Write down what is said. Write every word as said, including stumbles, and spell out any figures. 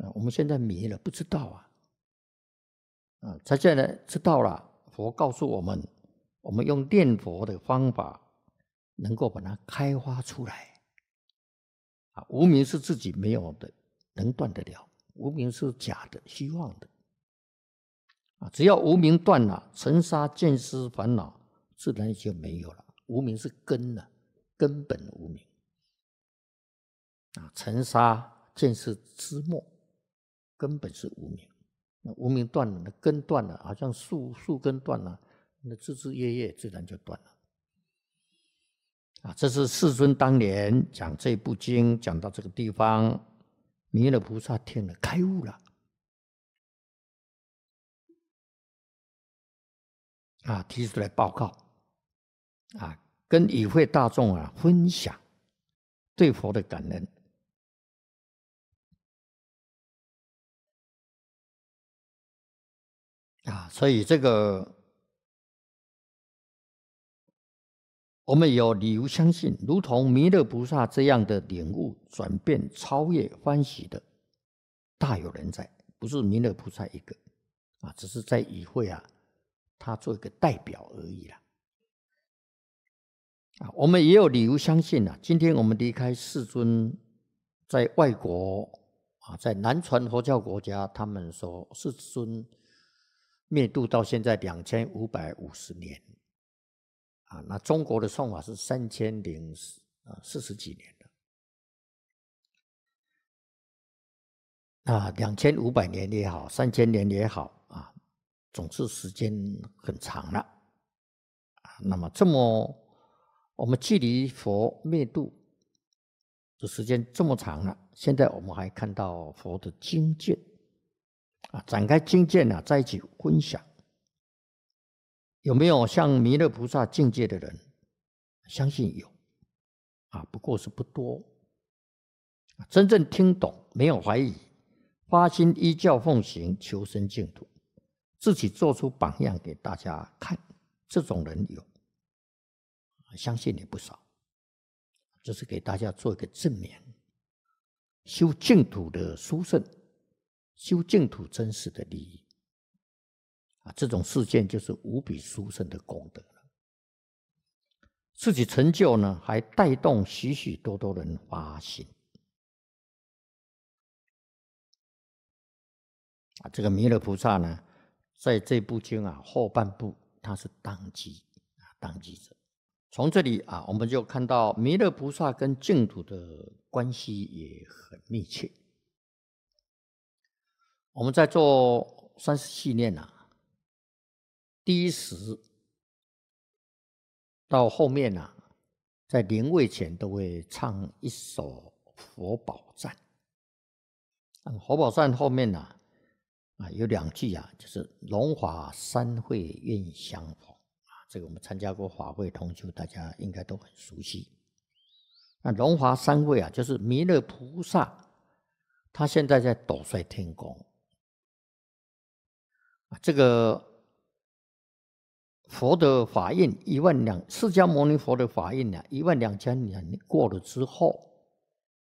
啊，我们现在迷了，不知道啊。啊，他现在知道了，佛告诉我们，我们用念佛的方法，能够把它开发出来。啊，无明是自己没有的，能断得了；无明是假的、虚妄的。啊，只要无明断了，尘沙见思烦恼自然就没有了。无明是根了，根本无明。啊，尘沙见是枝末，根本是无明。那无明断了，那根断了，好像树树根断了，那枝枝叶叶自然就断了。啊，这是世尊当年讲这部经，讲到这个地方，弥勒菩萨听了开悟了。啊，提出来报告，啊，跟与会大众啊分享对佛的感恩。啊，所以这个我们有理由相信，如同弥勒菩萨这样的领悟、转变、超越、欢喜的，大有人在，不是弥勒菩萨一个，啊，只是在与会啊，他做一个代表而已啦。啊，我们也有理由相信啊，今天我们离开世尊，在外国啊，在南传佛教国家，他们说世尊灭度到现在两千五百五十年。啊，那中国的算法是三千零四十几年了。啊，两千五百年也好，三千年也好，啊，总是时间很长了。啊，那么这么我们距离佛灭度的时间这么长了，现在我们还看到佛的经鉴，啊，展开经鉴啊，在一起分享。有没有像弥勒菩萨境界的人？相信有，啊，不过是不多。真正听懂，没有怀疑，发心依教奉行，求生净土，自己做出榜样给大家看，这种人有，相信也不少。这是给大家做一个证明，修净土的殊胜，修净土真实的利益。啊，这种事件就是无比殊胜的功德了。自己成就呢，还带动许许多多人发心。啊，这个弥勒菩萨呢，在这部经啊后半部，他是当机啊，当机者。从这里啊，我们就看到弥勒菩萨跟净土的关系也很密切。我们在做三十系念啊。第一时到后面啊，在灵位前都会唱一首佛宝赞。佛宝赞后面啊，啊有两句啊，就是龙华三会愿相逢啊，这个我们参加过法会同修，大家应该都很熟悉。那龙华三会啊，就是弥勒菩萨，他现在在斗率天宫啊，这个。佛的法印一万两，释迦牟尼佛的法印呢，一万两千年过了之后，